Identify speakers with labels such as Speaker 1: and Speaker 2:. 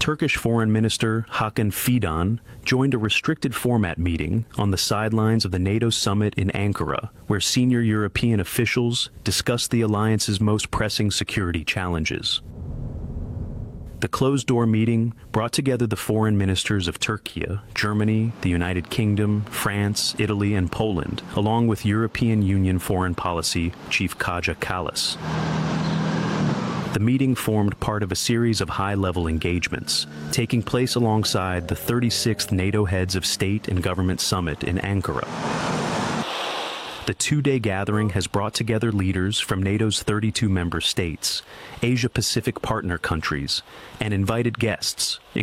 Speaker 1: Turkish Foreign Minister Hakan Fidan joined a restricted format meeting on the sidelines of the NATO summit in Ankara, where senior European officials discussed the alliance's most pressing security challenges. The closed-door meeting brought together the foreign ministers of Turkey, Germany, the United Kingdom, France, Italy, and Poland, along with European Union Foreign Policy Chief Kaja Kallas. The meeting formed part of a series of high-level engagements, taking place alongside the 36th NATO Heads of State and Government Summit in Ankara. The two-day gathering has brought together leaders from NATO's 32 member states, Asia-Pacific partner countries, and invited guests,